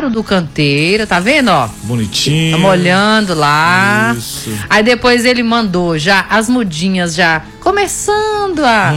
Faro do Canteiro, tá vendo, ó? Bonitinho. Tá olhando lá. Isso. Aí depois ele mandou já as mudinhas já começando a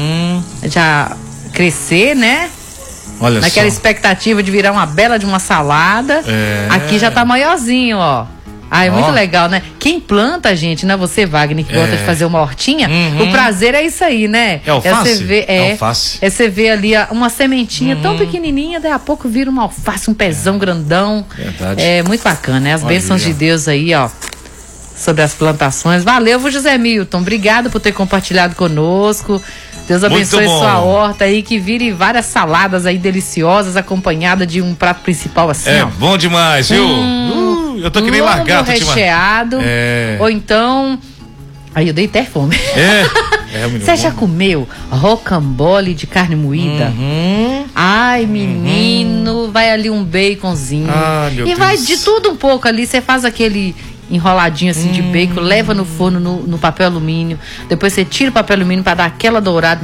já crescer, né? Olha Naquela só. expectativa de virar uma bela de uma salada. Aqui já tá maiorzinho, ó. Ai, muito legal, né? Quem planta, gente, não é você, Wagner, que gosta de fazer uma hortinha? O prazer é isso aí, né? É alface? Você vê, Alface. você vê ali uma sementinha tão pequenininha, daí a pouco vira uma alface, um pezão grandão. Verdade. É muito bacana, né? As Olha bênçãos aí, de Deus aí, ó, sobre as plantações. Valeu, José Milton. Obrigado por ter compartilhado conosco. Deus abençoe sua horta aí, que vire várias saladas aí deliciosas, acompanhada de um prato principal assim, ó. Bom demais, viu? Eu tô querendo largar. Recheado. Ou então... Aí eu dei até fome. Você já comeu rocambole de carne moída? Ai, menino, vai ali um baconzinho. Meu Deus. Vai de tudo um pouco ali. Você faz aquele enroladinho assim de bacon, leva no forno no papel alumínio. Depois você tira o papel alumínio pra dar aquela dourada.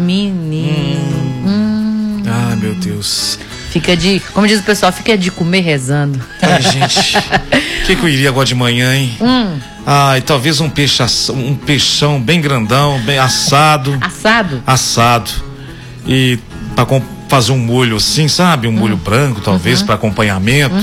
Menino. Ai, meu Deus. Fica de, como diz o pessoal, fica de comer rezando. Ai, gente, o que eu iria agora de manhã, hein? Ai, talvez um peixão bem grandão, bem assado. Assado. E pra fazer um molho assim, sabe? Um molho branco, talvez, pra acompanhamento.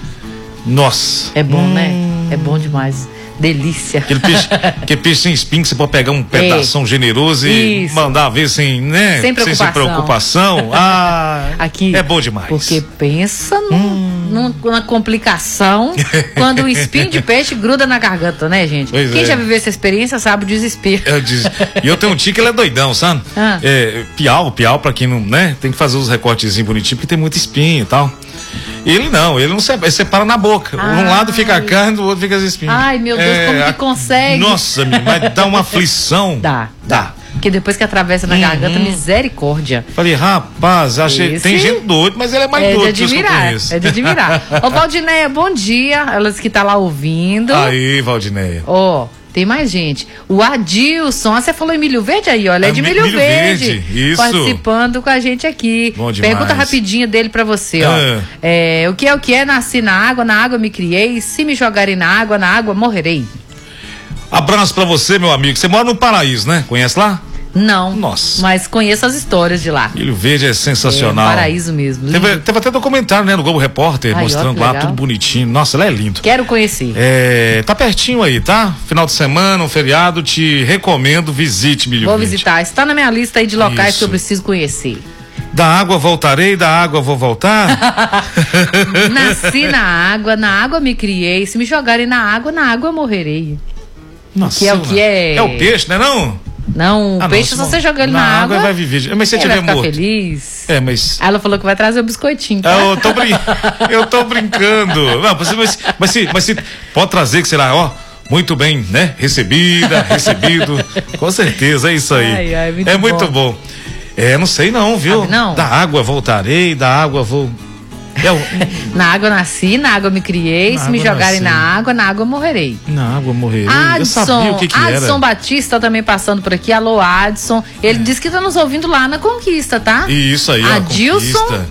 Nossa. É bom, né? É bom demais. Delícia. Aquele peixe sem espinho, que você pode pegar um pedação generoso e mandar ver sem, né? Sem preocupação. Aqui é bom demais. Porque pensa numa complicação quando o espinho de peixe gruda na garganta, né, gente? Quem já viveu essa experiência sabe o desespero. E eu tenho um tio que ele é doidão, sabe? Piau, pra quem não, né? Tem que fazer os recortezinhos bonitinhos, porque tem muito espinho e tal. Ele não separa na boca. Um lado fica a carne, do outro fica as espinhas. Ai, meu Deus, como que consegue? Nossa, mas dá uma aflição. Dá. Porque depois que atravessa na garganta, misericórdia. Falei, rapaz, achei. Tem gente doida, mas ele é mais doido que eu conheço. É de admirar. Ô, Valdineia, bom dia. Ela disse que tá lá ouvindo. Aí, Valdineia. Tem mais gente. O Adilson, você falou em Milho Verde aí, olha, é de Milho Verde. Isso. Participando com a gente aqui. Bom demais. Pergunta rapidinho dele pra você, ó. O que é? Nasci na água me criei. Se me jogarem na água morrerei. Abraço pra você, meu amigo. Você mora no Paraíso, né? Conhece lá? Não. Nossa. Mas conheço as histórias de lá. Milho Verde é sensacional. Paraíso mesmo. Teve até documentário, né? No Globo Repórter, mostrando lá, tudo bonitinho. Nossa, ela é lindo. Quero conhecer. Tá pertinho aí, tá? Final de semana, um feriado, te recomendo, visite Milho Verde. Vou visitar. Está na minha lista aí de locais que eu preciso conhecer. Da água voltarei, da água vou voltar. Nasci na água me criei. Se me jogarem na água morrerei. Nossa, que é o que é? É o peixe, né não? Não, o peixe, se você jogar ele na água, vai viver. Mas se ele tiver morto, feliz. Mas ela falou que vai trazer o biscoitinho, tá? Eu tô brincando. Não, mas se pode trazer, que será, muito bem, né? Recebido. Com certeza, é isso aí. Muito bom. Não sei não, viu? Não. Da água voltarei, da água vou... Na água nasci, na água me criei. Se me jogarem na água morrerei. Na água morrerei. Eu Adson, sabia o que era. Adson Batista também passando por aqui. Alô, Adson. Ele disse que tá nos ouvindo lá na Conquista, tá? Isso aí, Adilson.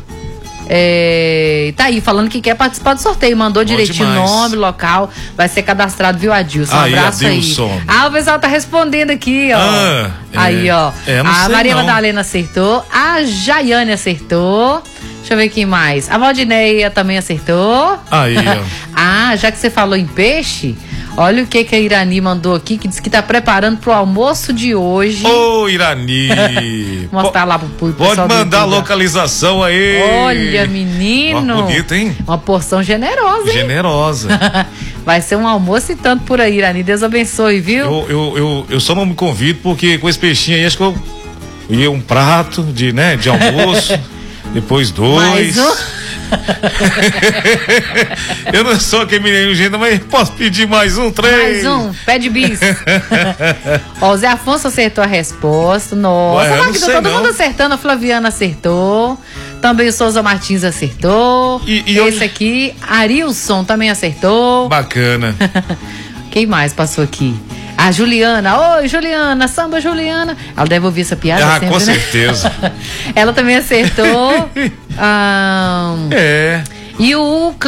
Tá aí, falando que quer participar do sorteio. Mandou direitinho o nome, local. Vai ser cadastrado, viu, Adilson? Um abraço Adilson. aí. O pessoal tá respondendo aqui, ó. A Maria Madalena acertou. A Jaiane acertou. Deixa eu ver quem mais. A Valdineia também acertou. Aí, ó. Já que você falou em peixe, olha o que a Irani mandou aqui, que diz que tá preparando pro almoço de hoje. Ô, Irani! Mostrar lá pro pessoal. Pode mandar a localização aí. Olha, menino. Bonito, hein? Uma porção generosa, hein? Generosa. Vai ser um almoço e tanto por aí, Irani. Deus abençoe, viu? Eu só não me convido porque com esse peixinho aí, acho que eu ia um prato de almoço. Depois 2. Mais um? Eu não sou aquele menino gente, mas posso pedir mais um, 3. Mais um, pede bis. O Zé Afonso acertou a resposta. Nossa, todo mundo acertando. A Flaviana acertou. Também o Souza Martins acertou. Esse aqui, Arilson também acertou. Bacana. Quem mais passou aqui? A Juliana. Oi, Juliana. Samba, Juliana. Ela deve ouvir essa piada sempre, com né? certeza. Ela também acertou. E o